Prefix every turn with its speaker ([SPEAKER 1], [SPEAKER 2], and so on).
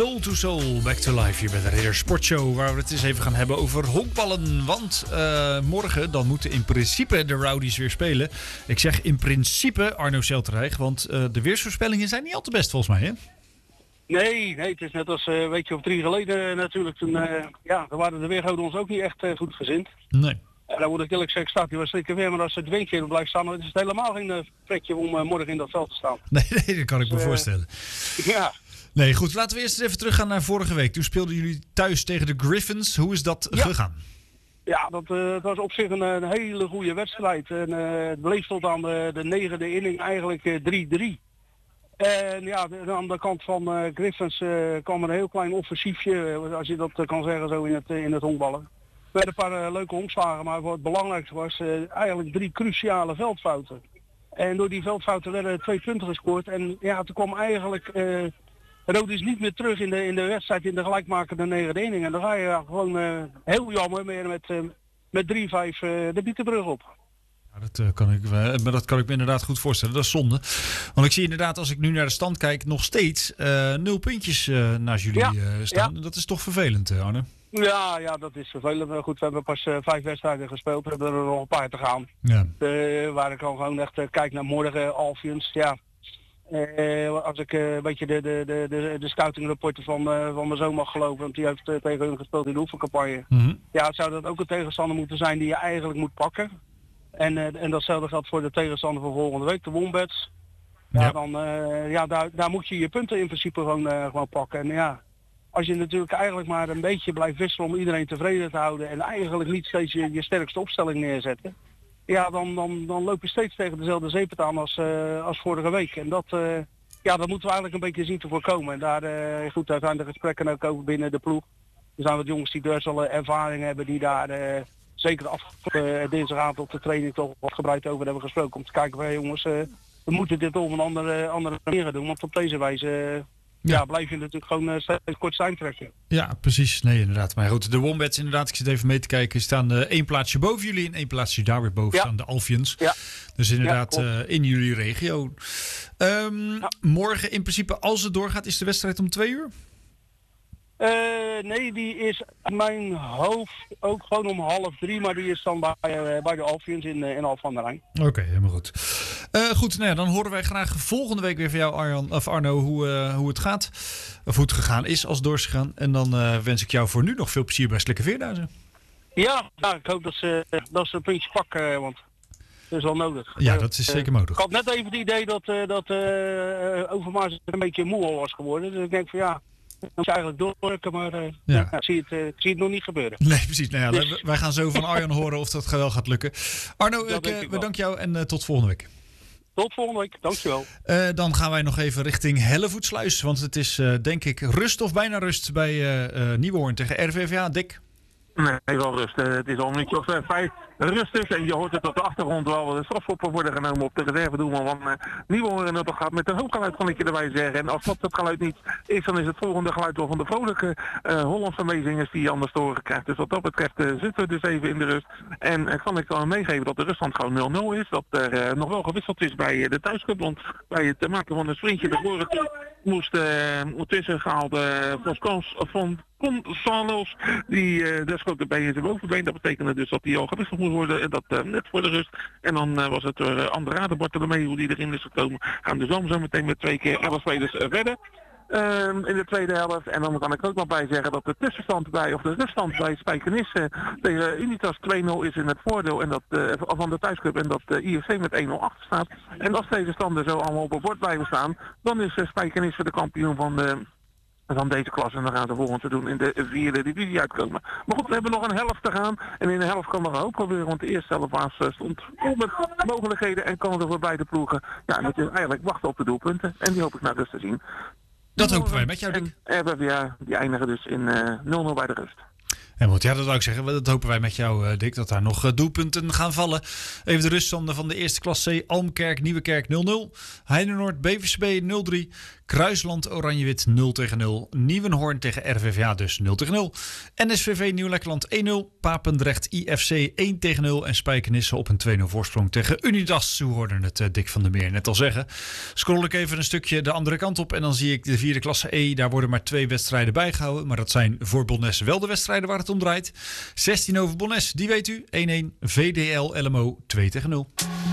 [SPEAKER 1] Soul to Soul, Back to Life hier bij de Ridder Sportshow. Waar we het eens even gaan hebben over honkballen. Want morgen dan moeten in principe de Rowdies weer spelen. Ik zeg in principe Arno Selterreich, want de weersvoorspellingen zijn niet al te best volgens mij, hè?
[SPEAKER 2] Nee, het is net als een weekje of 3 geleden natuurlijk. Toen waren de weergoden ons ook niet echt goed gezind.
[SPEAKER 1] Nee.
[SPEAKER 2] En dan moet ik eerlijk zeggen, staat hij wel zeker weer. Maar als het windje blijft staan, dan is het helemaal geen pretje om morgen in dat veld te staan.
[SPEAKER 1] Nee, dat kan ik me voorstellen.
[SPEAKER 2] Ja.
[SPEAKER 1] Nee, goed. Laten we eerst eens even teruggaan naar vorige week. Toen speelden jullie thuis tegen de Griffins. Hoe is dat gegaan?
[SPEAKER 2] Ja, dat was op zich een hele goede wedstrijd. En het bleef tot aan de 9e inning eigenlijk 3-3. En ja, aan de kant van Griffins kwam een heel klein offensiefje, als je dat kan zeggen zo in het honkballen. We hadden een paar leuke honkslagen, maar wat het belangrijkste was eigenlijk 3 cruciale veldfouten. En door die veldfouten werden 2 punten gescoord. En ja, toen kwam eigenlijk Rowdies niet meer terug in de wedstrijd in de gelijkmakende 9e inning. En dan ga je gewoon heel jammer met 3-5 de Bietenbrug op.
[SPEAKER 1] Ja, dat kan ik me inderdaad goed voorstellen. Dat is zonde. Want ik zie inderdaad, als ik nu naar de stand kijk, nog steeds 0 puntjes naast jullie staan. Ja. Dat is toch vervelend, Arne?
[SPEAKER 2] Ja, dat is vervelend. Goed, we hebben pas 5 wedstrijden gespeeld. We hebben er nog een paar te gaan.
[SPEAKER 1] Ja.
[SPEAKER 2] Waar ik dan gewoon echt kijk naar morgen, Alfians. Ja. Als ik een beetje de scoutingrapporten van mijn zoon mag geloven, want die heeft tegen hun gespeeld in de oefencampagne.
[SPEAKER 1] Mm-hmm.
[SPEAKER 2] Ja, zou dat ook een tegenstander moeten zijn die je eigenlijk moet pakken. En datzelfde geldt voor de tegenstander van volgende week, de Wombats. Ja, daar moet je je punten in principe gewoon pakken. En ja, als je natuurlijk eigenlijk maar een beetje blijft wisselen om iedereen tevreden te houden en eigenlijk niet steeds je sterkste opstelling neerzetten, ja, dan loop je steeds tegen dezelfde zeepet aan als vorige week. En dat moeten we eigenlijk een beetje zien te voorkomen. En daar zijn de gesprekken ook over binnen de ploeg. Er zijn wat jongens die dus al ervaring hebben, die daar zeker de afgelopen dinsdagavond op de training toch wat gebruikt over hebben gesproken. Om te kijken van jongens, we moeten dit op een andere manier gaan doen. Want op deze wijze blijf je natuurlijk gewoon steeds kort zijn trekken.
[SPEAKER 1] Ja, precies. Nee, inderdaad. Maar goed, de Wombats inderdaad, ik zit even mee te kijken, staan 1 plaatsje boven jullie en 1 plaatsje daar weer boven staan de Alfians. Ja. Dus inderdaad in jullie regio. Morgen in principe, als het doorgaat, is de wedstrijd om 2 uur?
[SPEAKER 2] Nee, die is in mijn hoofd ook gewoon om 2:30, maar die is dan bij de Alfians in Alphen aan de Rijn.
[SPEAKER 1] Oké, helemaal goed. Goed, nou ja, dan horen wij graag volgende week weer van jou, Arno, hoe het gaat. Of hoe het gegaan is als het gegaan. En dan wens ik jou voor nu nog veel plezier bij Slikke Veerduizen.
[SPEAKER 2] Ja, ik hoop dat ze een puntje pakken, want dat is wel nodig.
[SPEAKER 1] Ja, dat is zeker nodig.
[SPEAKER 2] Ik had net even het idee dat Overmars een beetje moe al was geworden. Dus ik denk van ja, dat is eigenlijk doorwerken, maar ik zie het nog niet gebeuren.
[SPEAKER 1] Nee, precies. Nou ja, wij gaan zo van Arjan horen of dat wel gaat lukken. Arno, ik bedank jou en tot volgende week.
[SPEAKER 2] Tot volgende week, dankjewel.
[SPEAKER 1] Dan gaan wij nog even richting Hellevoetsluis. Want het is denk ik rust of bijna rust bij Nieuwenhoorn tegen RVVA. Dick?
[SPEAKER 3] Nee, wel rust. Het is al een minuutje of 5 rustig en je hoort het op de achtergrond wel. De strafschoppen worden genomen op de reservedoelman van Nieuwenhoorn. En dat gaat met een hoog geluid, kan ik je erbij zeggen. En als dat het geluid niet is, dan is het volgende geluid wel van de vrolijke Hollandse meezingers die je anders te horen krijgt. Dus wat dat betreft zitten we dus even in de rust. En kan ik dan meegeven dat de ruststand gewoon 0-0 is. Dat er nog wel gewisseld is bij de thuisclub. Want bij het maken van een sprintje de vorige moest tussengehaald van Gonzalo's, die schoot erbij in zijn bovenbeen. Dat betekende dus dat hij al gewisseld moest worden. En dat net voor de rust. En dan was het door Andrade Bartolomeu hoe die erin is gekomen. Gaan dus zo meteen met 2 keer 11 spelers verder. In de tweede helft. En dan kan ik ook nog bij zeggen dat de ruststand bij Spijkenisse tegen Unitas 2-0 is in het voordeel en dat van de thuisclub en dat IFC met 1-0 achter staat. En als deze standen zo allemaal op het bord blijven staan, dan is Spijkenisse de kampioen van deze klas. En dan gaan ze volgend seizoen in de 4e divisie uitkomen. Maar goed, we hebben nog een helft te gaan. En in de helft kan nog een hoop gebeuren. Want de eerste helft stond vol met mogelijkheden en kan er voor beide ploegen. Ja, en het is eigenlijk wachten op de doelpunten. En die hoop ik naar rust te zien.
[SPEAKER 1] Dat hopen wij met jou, Dick.
[SPEAKER 3] En RVVA, die eindigen dus in 0-0 bij de rust.
[SPEAKER 1] dat wou ik zeggen. Dat hopen wij met jou, Dick, dat daar nog doelpunten gaan vallen. Even de ruststanden van de eerste klasse C. Almkerk, Nieuwekerk 0-0. Heinenoord, BVCB 0-3. Kruisland, Oranje-Wit 0-0. Nieuwenhoorn tegen RVVA dus 0-0. NSVV Nieuw-Lekkerland 1-0. Papendrecht IFC 1-0. En Spijkenisse op een 2-0 voorsprong tegen Unidas. Hoe hoorden het Dick van der Meer net al zeggen. Scroll ik even een stukje de andere kant op. En dan zie ik de vierde klasse E. Daar worden maar 2 wedstrijden bijgehouden. Maar dat zijn voor Bonnes wel de wedstrijden waar het om draait. 16 over Bonnes, die weet u. 1-1. VDL LMO 2-0.